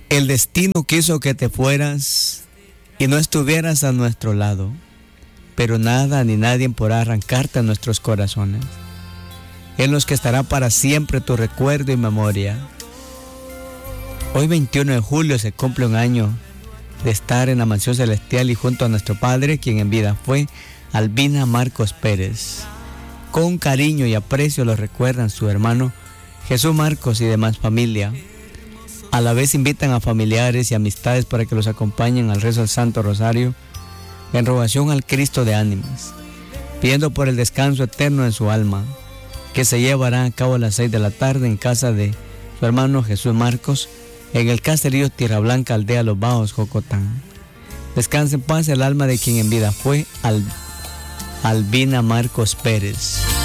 El destino quiso que te fueras y no estuvieras a nuestro lado, pero nada ni nadie podrá arrancarte a nuestros corazones, en los que estará para siempre tu recuerdo y memoria. Hoy 21 de julio se cumple un año de estar en la mansión celestial y junto a nuestro Padre, quien en vida fue Albina Marcos Pérez. Con cariño y aprecio lo recuerdan su hermano Jesús Marcos y demás familia. A la vez invitan a familiares y amistades para que los acompañen al rezo del Santo Rosario en rogación al Cristo de ánimas, pidiendo por el descanso eterno de su alma, que se llevará a cabo a las 6 de la tarde en casa de su hermano Jesús Marcos, en el caserío Tierra Blanca, aldea Los Bajos, Jocotán. Descanse en paz el alma de quien en vida fue Albina Marcos Pérez.